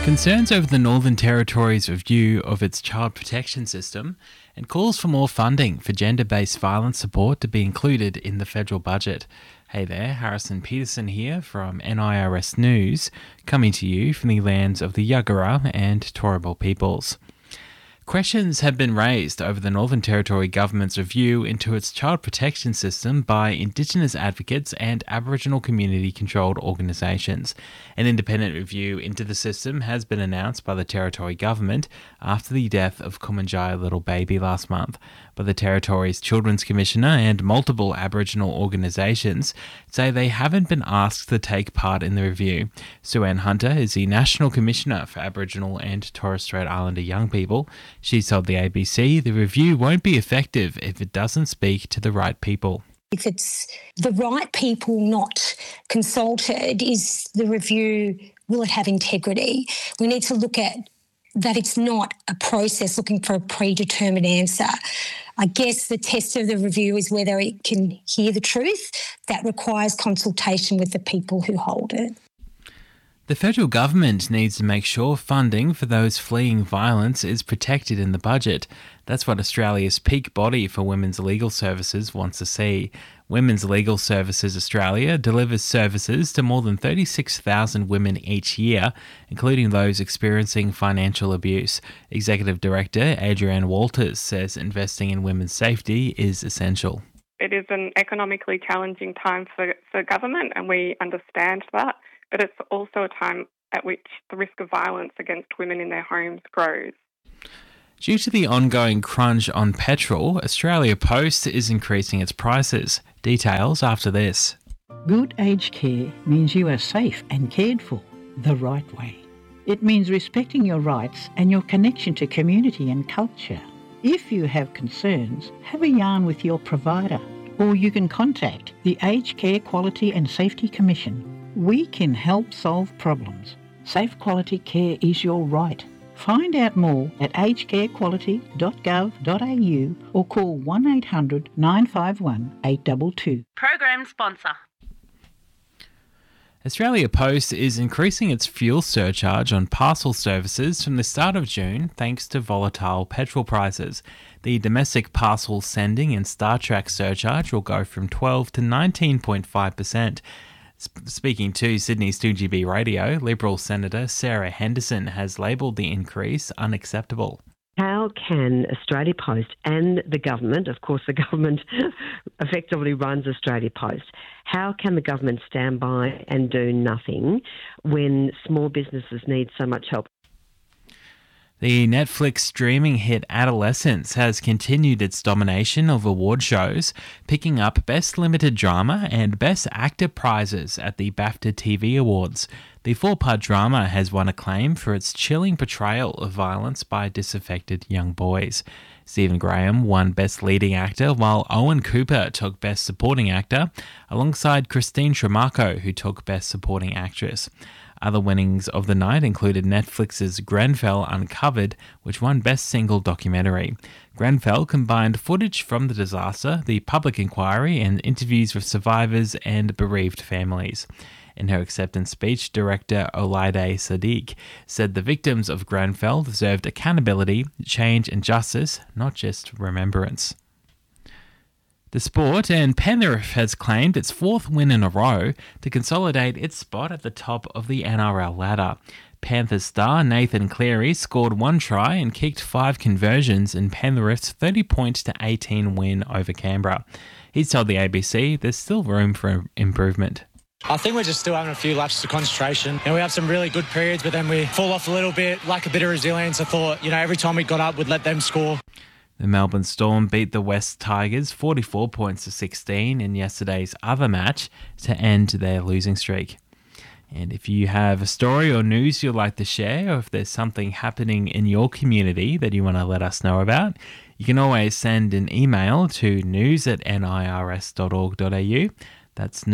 Concerns over the Northern Territory's review of its child protection system and calls for more funding for gender-based violence support to be included in the federal budget. Hey there, Harrison Peterson here from NIRS News, coming to you from the lands of the Yagara and Turrbal peoples. Questions have been raised over the Northern Territory government's review into its child protection system by Indigenous advocates and Aboriginal community-controlled organisations. An independent review into the system has been announced by the Territory government after the death of Kumanjaya Little Baby last month. But the Territory's Children's Commissioner and multiple Aboriginal organisations say they haven't been asked to take part in the review. Sue-Ann Hunter is the National Commissioner for Aboriginal and Torres Strait Islander young people. She told the ABC the review won't be effective if it doesn't speak to the right people. If it's the right people not consulted, is the review, will it have integrity? We need to look at that it's not a process looking for a predetermined answer. I guess the test of the review is whether it can hear the truth. That requires consultation with the people who hold it. The federal government needs to make sure funding for those fleeing violence is protected in the budget. That's what Australia's peak body for women's legal services wants to see. Women's Legal Services Australia delivers services to more than 36,000 women each year, including those experiencing financial abuse. Executive Director Adrienne Walters says investing in women's safety is essential. It is an economically challenging time for government, and we understand that. But it's also a time at which the risk of violence against women in their homes grows. Due to the ongoing crunch on petrol, Australia Post is increasing its prices. Details after this. Good aged care means you are safe and cared for the right way. It means respecting your rights and your connection to community and culture. If you have concerns, have a yarn with your provider, or you can contact the Aged Care Quality and Safety Commission. We can help solve problems. Safe quality care is your right. Find out more at agedcarequality.gov.au or call 1800 951 822. Program sponsor. Australia Post is increasing its fuel surcharge on parcel services from the start of June thanks to volatile petrol prices. The domestic parcel sending and StarTrack surcharge will go from 12 to 19.5%. Speaking to Sydney's 2GB Radio, Liberal Senator Sarah Henderson has labelled the increase unacceptable. How can Australia Post and the government, of course the government effectively runs Australia Post, how can the government stand by and do nothing when small businesses need so much help? The Netflix streaming hit Adolescence has continued its domination of award shows, picking up Best Limited Drama and Best Actor prizes at the BAFTA TV Awards. The four-part drama has won acclaim for its chilling portrayal of violence by disaffected young boys. Stephen Graham won Best Leading Actor, while Owen Cooper took Best Supporting Actor, alongside Christine Tramaco, who took Best Supporting Actress. Other winnings of the night included Netflix's Grenfell Uncovered, which won Best Single Documentary. Grenfell combined footage from the disaster, the public inquiry, and interviews with survivors and bereaved families. In her acceptance speech, director Olaide Sadiq said the victims of Grenfell deserved accountability, change and justice, not just remembrance. The sport, and Penrith has claimed its fourth win in a row to consolidate its spot at the top of the NRL ladder. Panthers star Nathan Cleary scored one try and kicked 5 conversions in Penrith's 30-18 win over Canberra. He's told the ABC there's still room for improvement. I think we're just still having a few lapses of concentration. We have some really good periods, but then we fall off a little bit, lack a bit of resilience. I thought, every time we got up, we'd let them score. The Melbourne Storm beat the West Tigers 44 points to 16 in yesterday's other match to end their losing streak. And if you have a story or news you'd like to share, or if there's something happening in your community that you want to let us know about, you can always send an email to news@nirs.org.au. That's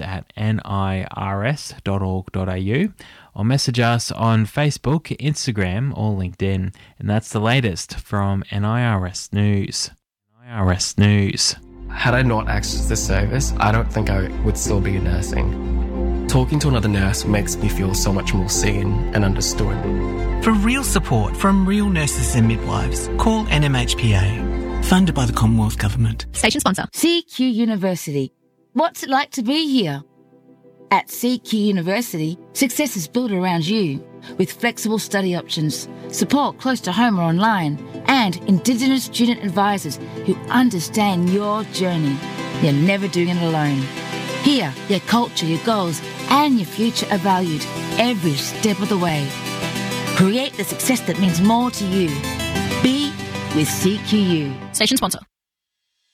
news@nirs.org.au, or message us on Facebook, Instagram, or LinkedIn. And that's the latest from NIRS News. NIRS News. Had I not accessed this service, I don't think I would still be nursing. Talking to another nurse makes me feel so much more seen and understood. For real support from real nurses and midwives, call NMHPA. Funded by the Commonwealth Government. Station sponsor. CQ University. What's it like to be here? At CQ University, success is built around you, with flexible study options, support close to home or online, and Indigenous student advisors who understand your journey. You're never doing it alone. Here, your culture, your goals, and your future are valued every step of the way. Create the success that means more to you. Be with CQU. Station sponsor.